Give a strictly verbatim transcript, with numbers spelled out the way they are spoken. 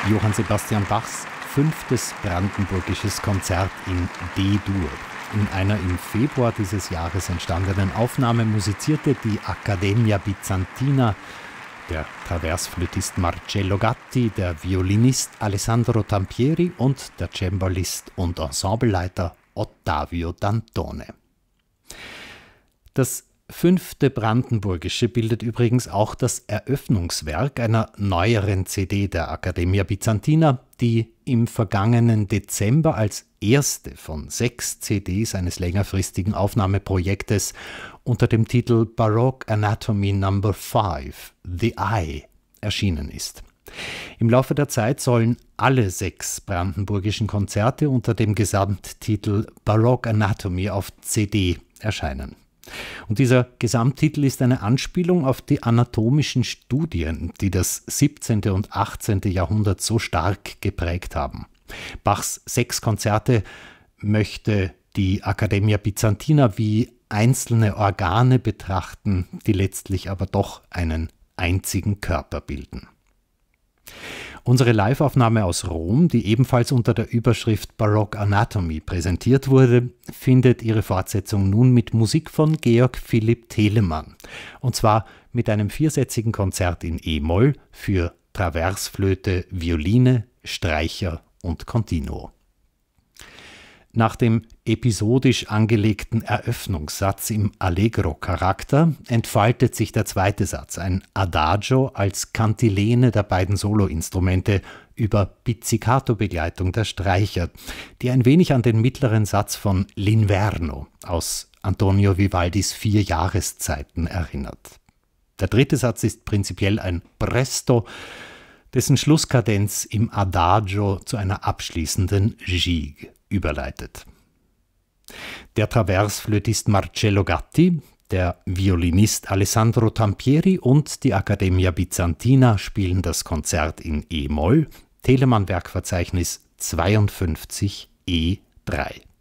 Johann Sebastian Bachs fünftes brandenburgisches Konzert in D-Dur. In einer im Februar dieses Jahres entstandenen Aufnahme musizierte die Accademia Bizantina, der Traversflötist Marcello Gatti, der Violinist Alessandro Tampieri und der Cembalist und Ensembleleiter Ottavio Dantone. Das fünfte Brandenburgische bildet übrigens auch das Eröffnungswerk einer neueren C D der Accademia Bizantina, die im vergangenen Dezember als erste von sechs C Ds eines längerfristigen Aufnahmeprojektes unter dem Titel Baroque Anatomy Number five, The Eye, erschienen ist. Im Laufe der Zeit sollen alle sechs brandenburgischen Konzerte unter dem Gesamttitel Baroque Anatomy auf C D erscheinen. Und dieser Gesamttitel ist eine Anspielung auf die anatomischen Studien, die das siebzehnte und achtzehnte Jahrhundert so stark geprägt haben. Bachs sechs Konzerte möchte die Accademia Bizantina wie einzelne Organe betrachten, die letztlich aber doch einen einzigen Körper bilden. Unsere Live-Aufnahme aus Rom, die ebenfalls unter der Überschrift Baroque Anatomy präsentiert wurde, findet ihre Fortsetzung nun mit Musik von Georg Philipp Telemann. Und zwar mit einem viersätzigen Konzert in E-Moll für Traversflöte, Violine, Streicher und Continuo. Nach dem episodisch angelegten Eröffnungssatz im Allegro-Charakter entfaltet sich der zweite Satz, ein Adagio als Kantilene der beiden Soloinstrumente über Pizzicato-Begleitung der Streicher, die ein wenig an den mittleren Satz von L'Inverno aus Antonio Vivaldis Vier Jahreszeiten erinnert. Der dritte Satz ist prinzipiell ein Presto, dessen Schlusskadenz im Adagio zu einer abschließenden Gigue überleitet. Der Traversflötist Marcello Gatti, der Violinist Alessandro Tampieri und die Accademia Bizantina spielen das Konzert in E-Moll, Telemann-Werkverzeichnis zweiundfünfzig E drei.